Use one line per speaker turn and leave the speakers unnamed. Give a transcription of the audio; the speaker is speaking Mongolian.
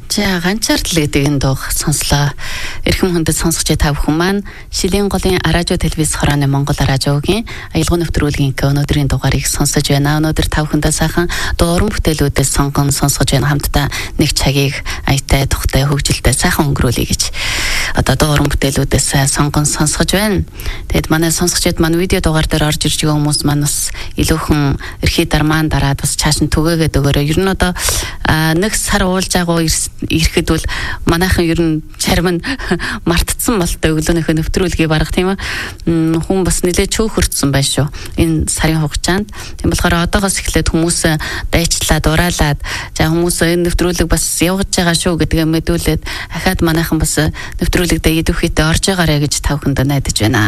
За ганцаардлыг дэгэн дуух сонслоо. Эрхэм хүндэт сонсогч та бүхэн маань Шилийн голын радио телевиз хорооны Монгол радиогийн аялал нэвтрүүлгийн өнөөдрийн дугаарыг сонсож байна. Өнөөдөр та бүхэндээ сайхан дуу уран бүтээлүүдээс сонгон сонсгож байна. Хамтдаа нэг цагийг аятай тухтай хөгжилтэй сайхан өнгөрүүлье гэж дуу уран бүтээлүүдээс сонгон сонсгож байна. Тэгэд манай сонсогчид маань видео дугаар дээр орж ирж байгаа хүмүүс маань бас илүүхэн эрхий дармаан дараад бас чааш нь түгээгээд өгөөрэй. Ер нь одоо нэг сар уулж байгаа ирэхэд бол манайхан ер нь зарим нь мартцсан болтой өглөөнийхөө нэвтрүүлгийг барах тийм үү. Хүн бас нэлээд чөөхөрцсөн байна шүү. Энэ сарын хугацаанд. Тийм болохоор одоогоос эхлээд хүмүүс дайчлаад ураалаад за хүмүүс энэ нэвтрүүлэг бас явж байгаа шүү гэдгээ мэдүүлээд ахаад манайхан бас нэвтрүүлэгдээ идэвхийдээ орж байгаарэ гэж та бүхэнд найдаж байна.